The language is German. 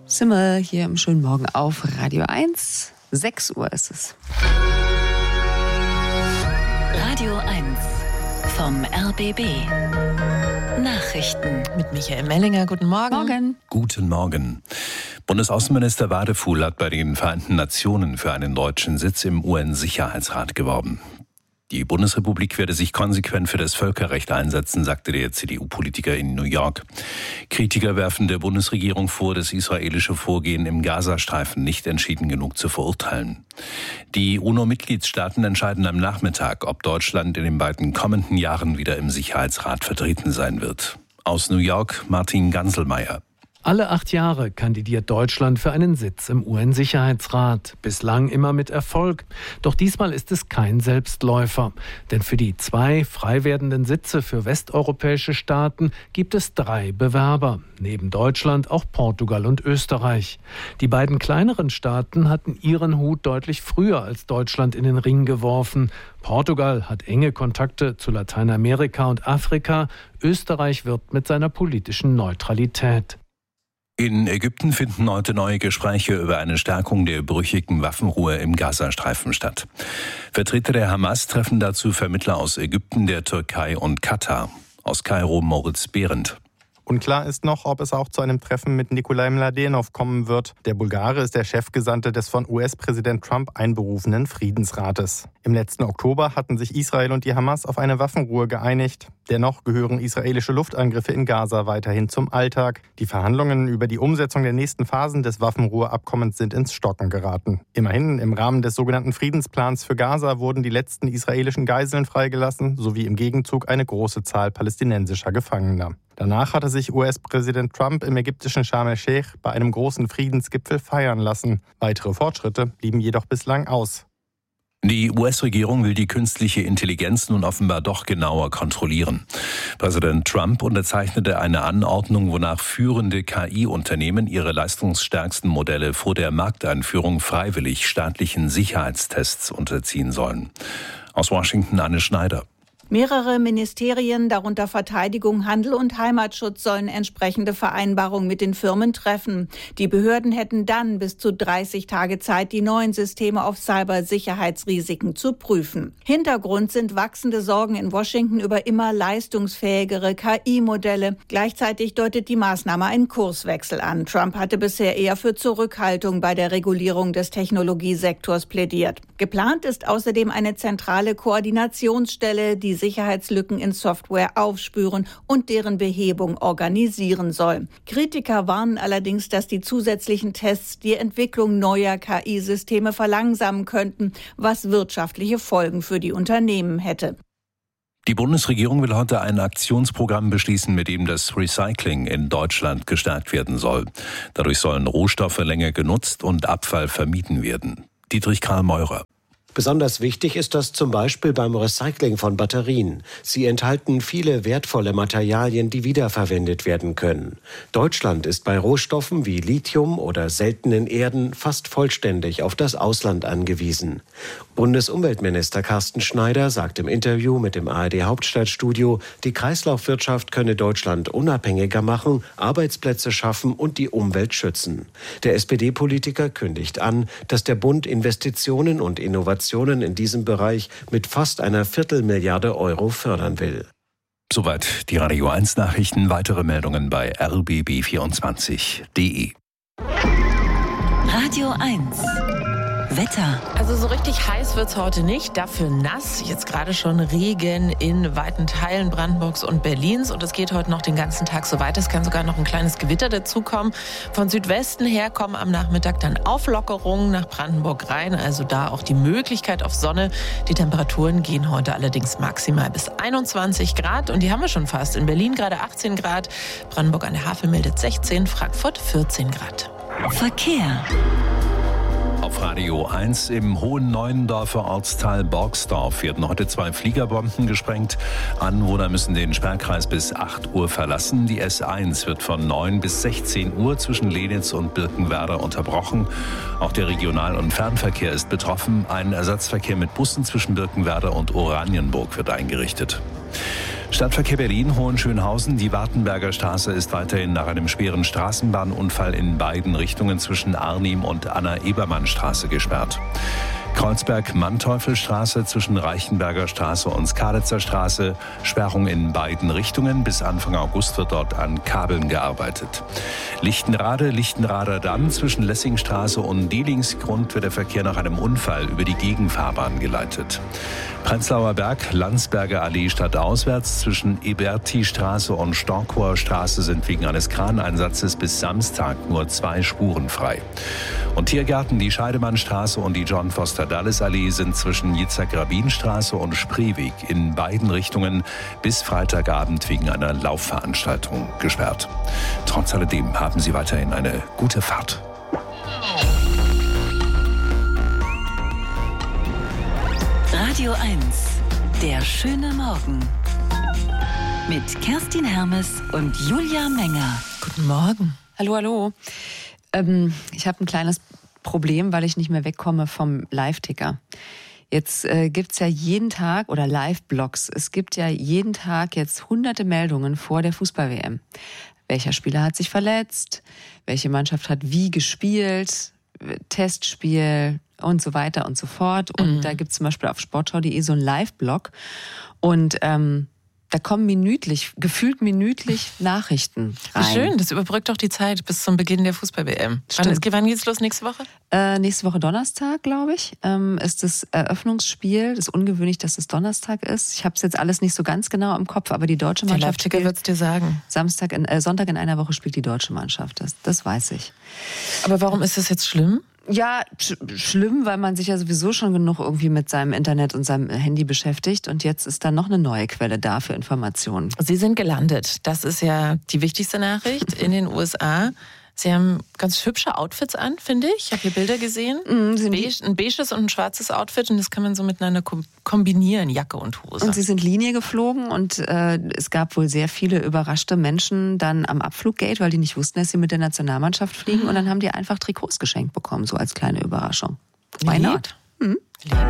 Sind wir hier im schönen Morgen auf Radio 1. 6 Uhr ist es. Radio 1 vom RBB. Nachrichten mit Michael Mellinger. Guten Morgen. Morgen. Guten Morgen. Bundesaußenminister Wadefuhl hat bei den Vereinten Nationen für einen deutschen Sitz im UN-Sicherheitsrat geworben. Die Bundesrepublik werde sich konsequent für das Völkerrecht einsetzen, sagte der CDU-Politiker in New York. Kritiker werfen der Bundesregierung vor, das israelische Vorgehen im Gazastreifen nicht entschieden genug zu verurteilen. Die UNO-Mitgliedstaaten entscheiden am Nachmittag, ob Deutschland in den beiden kommenden Jahren wieder im Sicherheitsrat vertreten sein wird. Aus New York, Martin Ganselmeier. Alle 8 Jahre kandidiert Deutschland für einen Sitz im UN-Sicherheitsrat. Bislang immer mit Erfolg. Doch diesmal ist es kein Selbstläufer. Denn für die 2 frei werdenden Sitze für westeuropäische Staaten gibt es 3 Bewerber. Neben Deutschland auch Portugal und Österreich. Die beiden kleineren Staaten hatten ihren Hut deutlich früher als Deutschland in den Ring geworfen. Portugal hat enge Kontakte zu Lateinamerika und Afrika. Österreich wirbt mit seiner politischen Neutralität. In Ägypten finden heute neue Gespräche über eine Stärkung der brüchigen Waffenruhe im Gazastreifen statt. Vertreter der Hamas treffen dazu Vermittler aus Ägypten, der Türkei und Katar. Aus Kairo Moritz Behrendt. Unklar ist noch, ob es auch zu einem Treffen mit Nikolai Mladenov kommen wird. Der Bulgare ist der Chefgesandte des von US-Präsident Trump einberufenen Friedensrates. Im letzten Oktober hatten sich Israel und die Hamas auf eine Waffenruhe geeinigt. Dennoch gehören israelische Luftangriffe in Gaza weiterhin zum Alltag. Die Verhandlungen über die Umsetzung der nächsten Phasen des Waffenruheabkommens sind ins Stocken geraten. Immerhin, im Rahmen des sogenannten Friedensplans für Gaza wurden die letzten israelischen Geiseln freigelassen, sowie im Gegenzug eine große Zahl palästinensischer Gefangener. Danach hatte sich US-Präsident Trump im ägyptischen Sharm el-Sheikh bei einem großen Friedensgipfel feiern lassen. Weitere Fortschritte blieben jedoch bislang aus. Die US-Regierung will die künstliche Intelligenz nun offenbar doch genauer kontrollieren. Präsident Trump unterzeichnete eine Anordnung, wonach führende KI-Unternehmen ihre leistungsstärksten Modelle vor der Markteinführung freiwillig staatlichen Sicherheitstests unterziehen sollen. Aus Washington Anne Schneider. Mehrere Ministerien, darunter Verteidigung, Handel und Heimatschutz, sollen entsprechende Vereinbarungen mit den Firmen treffen. Die Behörden hätten dann bis zu 30 Tage Zeit, die neuen Systeme auf Cybersicherheitsrisiken zu prüfen. Hintergrund sind wachsende Sorgen in Washington über immer leistungsfähigere KI-Modelle. Gleichzeitig deutet die Maßnahme einen Kurswechsel an. Trump hatte bisher eher für Zurückhaltung bei der Regulierung des Technologiesektors plädiert. Geplant ist außerdem eine zentrale Koordinationsstelle, die Sicherheitslücken in Software aufspüren und deren Behebung organisieren soll. Kritiker warnen allerdings, dass die zusätzlichen Tests die Entwicklung neuer KI-Systeme verlangsamen könnten, was wirtschaftliche Folgen für die Unternehmen hätte. Die Bundesregierung will heute ein Aktionsprogramm beschließen, mit dem das Recycling in Deutschland gestärkt werden soll. Dadurch sollen Rohstoffe länger genutzt und Abfall vermieden werden. Dietrich Karl Meurer. Besonders wichtig ist das zum Beispiel beim Recycling von Batterien. Sie enthalten viele wertvolle Materialien, die wiederverwendet werden können. Deutschland ist bei Rohstoffen wie Lithium oder seltenen Erden fast vollständig auf das Ausland angewiesen. Bundesumweltminister Carsten Schneider sagt im Interview mit dem ARD Hauptstadtstudio, die Kreislaufwirtschaft könne Deutschland unabhängiger machen, Arbeitsplätze schaffen und die Umwelt schützen. Der SPD-Politiker kündigt an, dass der Bund Investitionen und Innovationen in diesem Bereich mit fast einer Viertelmilliarde Euro fördern will. Soweit die Radio 1 Nachrichten. Weitere Meldungen bei rbb24.de. Radio 1 Wetter. Also so richtig heiß wird's heute nicht, dafür nass. Jetzt gerade schon Regen in weiten Teilen Brandenburgs und Berlins. Und es geht heute noch den ganzen Tag so weiter. Es kann sogar noch ein kleines Gewitter dazukommen. Von Südwesten her kommen am Nachmittag dann Auflockerungen nach Brandenburg rein. Also da auch die Möglichkeit auf Sonne. Die Temperaturen gehen heute allerdings maximal bis 21 Grad. Und die haben wir schon fast. In Berlin gerade 18 Grad. Brandenburg an der Havel meldet 16, Frankfurt 14 Grad. Verkehr. Auf Radio 1 im Hohen Neuendorfer Ortsteil Borgsdorf werden heute 2 Fliegerbomben gesprengt. Anwohner müssen den Sperrkreis bis 8 Uhr verlassen. Die S1 wird von 9 bis 16 Uhr zwischen Lenitz und Birkenwerder unterbrochen. Auch der Regional- und Fernverkehr ist betroffen. Ein Ersatzverkehr mit Bussen zwischen Birkenwerder und Oranienburg wird eingerichtet. Stadtverkehr Berlin, Hohenschönhausen. Die Wartenberger Straße ist weiterhin nach einem schweren Straßenbahnunfall in beiden Richtungen zwischen Arnim und Anna-Ebermann-Straße gesperrt. Kreuzberg-Manteufelstraße zwischen Reichenberger Straße und Skalitzer Straße. Sperrung in beiden Richtungen. Bis Anfang August wird dort an Kabeln gearbeitet. Lichtenrader Damm zwischen Lessingstraße und Delingsgrund wird der Verkehr nach einem Unfall über die Gegenfahrbahn geleitet. Prenzlauer Berg, Landsberger Allee stadtauswärts zwischen Eberti-Straße und Storkower Straße sind wegen eines Kraneinsatzes bis Samstag nur 2 Spuren frei. Und Tiergarten, die Scheidemannstraße und die John Foster Dulles Allee sind zwischen Yitzhak-Rabin-Straße und Spreeweg in beiden Richtungen bis Freitagabend wegen einer Laufveranstaltung gesperrt. Trotz alledem haben Sie weiterhin eine gute Fahrt. Radio 1, der schöne Morgen. Mit Kerstin Hermes und Julia Menger. Guten Morgen. Hallo. Ich habe ein kleines Problem, weil ich nicht mehr wegkomme vom Live-Ticker. Jetzt gibt's ja jeden Tag, oder Live-Blogs, es gibt ja jeden Tag jetzt hunderte Meldungen vor der Fußball-WM. Welcher Spieler hat sich verletzt? Welche Mannschaft hat wie gespielt? Testspiel und so weiter und so fort. Und da gibt's zum Beispiel auf sportschau.de so einen Live-Blog. Und da kommen gefühlt minütlich Nachrichten rein. Schön, das überbrückt doch die Zeit bis zum Beginn der Fußball-WM. Wann geht's los, nächste Woche? Nächste Woche Donnerstag, glaube ich, ist das Eröffnungsspiel. Das ist ungewöhnlich, dass es Donnerstag ist. Ich habe es jetzt alles nicht so ganz genau im Kopf, aber die deutsche Mannschaft Der Live-Ticker wird's dir sagen. Sonntag in einer Woche spielt die deutsche Mannschaft. Das weiß ich. Aber warum ist das jetzt schlimm? Ja, schlimm, weil man sich ja sowieso schon genug irgendwie mit seinem Internet und seinem Handy beschäftigt. Und jetzt ist da noch eine neue Quelle da für Informationen. Sie sind gelandet. Das ist ja die wichtigste Nachricht in den USA. Sie haben ganz hübsche Outfits an, finde ich. Ich habe hier Bilder gesehen. Ein beiges und ein schwarzes Outfit. Und das kann man so miteinander kombinieren, Jacke und Hose. Und Sie sind Linie geflogen und es gab wohl sehr viele überraschte Menschen dann am Abfluggate, weil die nicht wussten, dass sie mit der Nationalmannschaft fliegen. Und dann haben die einfach Trikots geschenkt bekommen, so als kleine Überraschung. Why not?